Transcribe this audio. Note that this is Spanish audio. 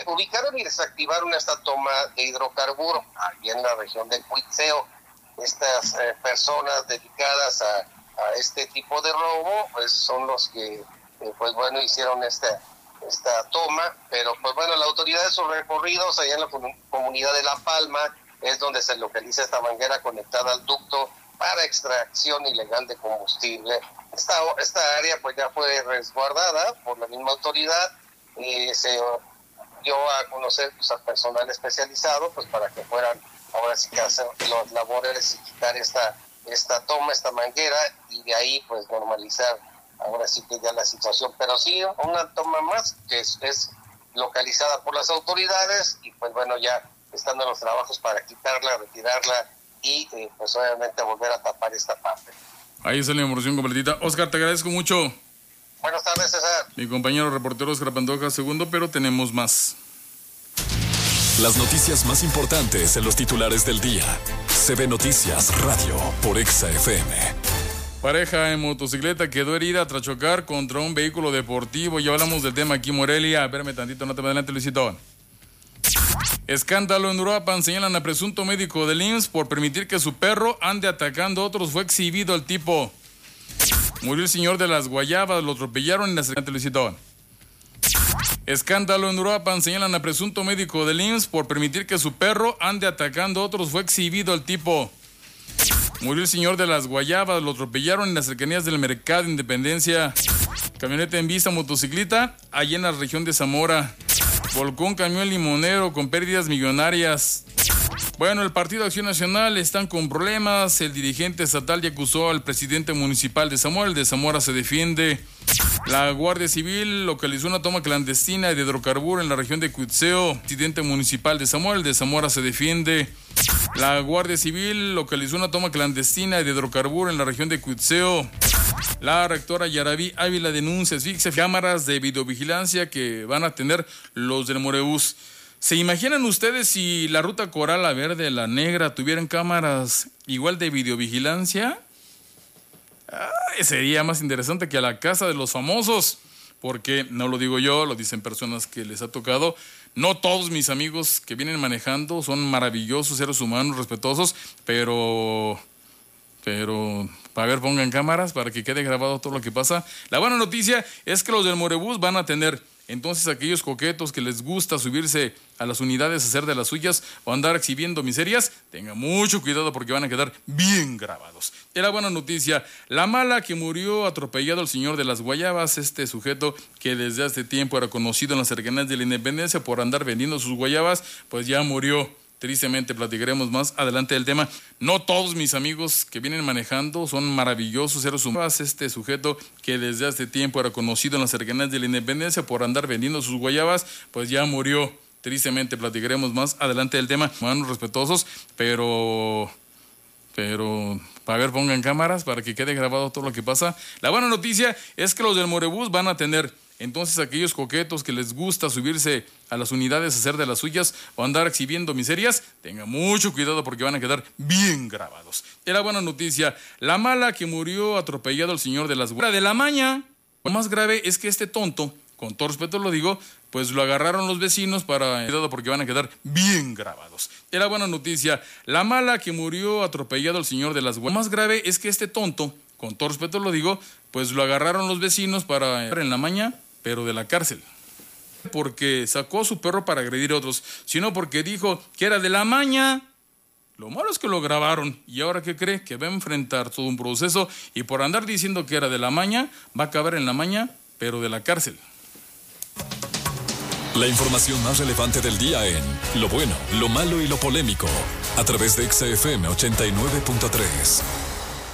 ubicaron y desactivaron esta toma de hidrocarburo allí en la región del Cuitzeo. Estas personas dedicadas a este tipo de robo, pues son los que, hicieron esta toma, pero pues bueno, la autoridad de sus recorridos allá en la comunidad de La Palma es donde se localiza esta manguera conectada al ducto para extracción ilegal de combustible. Esta área pues ya fue resguardada por la misma autoridad y se dio a conocer pues al personal especializado pues para que fueran ahora sí que hacer los labores y quitar esta toma, esta manguera, y de ahí pues normalizar ahora sí que ya la situación. Pero sí, una toma más que es localizada por las autoridades y pues bueno, ya están en los trabajos para quitarla, retirarla y pues obviamente volver a tapar esta parte. Ahí sale la información completita. Oscar, te agradezco mucho. Buenas tardes, César. Mi compañero reportero Oscar Pantoja, segundo, pero tenemos más. Las noticias más importantes en los titulares del día. CB Noticias Radio por Exa FM. Pareja en motocicleta quedó herida tras chocar contra un vehículo deportivo. Ya hablamos del tema aquí en Morelia. Verme tantito, no te me adelante, Luisito. Escándalo en Uruapan. Señalan a presunto médico del IMSS por permitir que su perro ande atacando a otros. Fue exhibido el tipo. Murió el señor de las Guayabas. Lo atropellaron en la cercanía, Luisito. Escándalo en Uruapan. Señalan a presunto médico del IMSS por permitir que su perro ande atacando a otros. Fue exhibido el tipo. Murió el señor de las Guayabas. Lo atropellaron en las cercanías del Mercado Independencia. Camioneta en vista, motocicleta, allá en la región de Zamora. Volcó un camión limonero con pérdidas millonarias. Bueno, el Partido Acción Nacional están con problemas. El dirigente estatal ya acusó al presidente municipal de Zamora. El de Zamora se defiende. La Guardia Civil localizó una toma clandestina de hidrocarburo en la región de Cuitzeo. Presidente municipal de Zamora. El de Zamora se defiende. La Guardia Civil localizó una toma clandestina de hidrocarburo en la región de Cuitzeo. La rectora Yaraví Ávila denuncia asfixia cámaras de videovigilancia que van a tener los del Morebús. ¿Se imaginan ustedes si la ruta Coral, la Verde, la Negra tuvieran cámaras igual de videovigilancia? Sería más interesante que a la casa de los famosos, porque no lo digo yo, lo dicen personas que les ha tocado. No todos mis amigos que vienen manejando son maravillosos seres humanos, respetuosos, pero para ver, pongan cámaras para que quede grabado todo lo que pasa. La buena noticia es que los del Morebús van a tener. Entonces, aquellos coquetos que les gusta subirse a las unidades a hacer de las suyas o andar exhibiendo miserias, tengan mucho cuidado porque van a quedar bien grabados. Y la buena noticia, la mala que murió atropellado el señor de las Guayabas, este sujeto que desde hace tiempo era conocido en las cercanías de la Independencia por andar vendiendo sus guayabas, pues ya murió. Tristemente, platicaremos más adelante del tema. No todos mis amigos que vienen manejando son maravillosos seres humanos. Este sujeto que desde hace tiempo era conocido en las cercanías de la Independencia por andar vendiendo sus guayabas, pues ya murió. Tristemente, platicaremos más adelante del tema. Humanos respetuosos, pero para ver, pongan cámaras para que quede grabado todo lo que pasa. La buena noticia es que los del Morebús van a tener. Entonces, aquellos coquetos que les gusta subirse a las unidades a hacer de las suyas o andar exhibiendo miserias, tengan mucho cuidado porque van a quedar bien grabados. Y la buena noticia, la mala que murió atropellado el señor de las Guayabas de la Maña. Lo más grave es que este tonto, con todo respeto lo digo, pues lo agarraron los vecinos para cuidado porque van a quedar bien grabados. Y la buena noticia, la mala que murió atropellado el señor de las Guayabas. Lo más grave es que este tonto, con todo respeto lo digo, pues lo agarraron los vecinos para en la Maña, pero de la cárcel. Porque sacó a su perro para agredir a otros, sino porque dijo que era de la Maña. Lo malo es que lo grabaron y ahora ¿qué cree? Que va a enfrentar todo un proceso y por andar diciendo que era de la Maña, va a acabar en la Maña, pero de la cárcel. La información más relevante del día en Lo Bueno, Lo Malo y Lo Polémico, a través de Exa FM 89.3.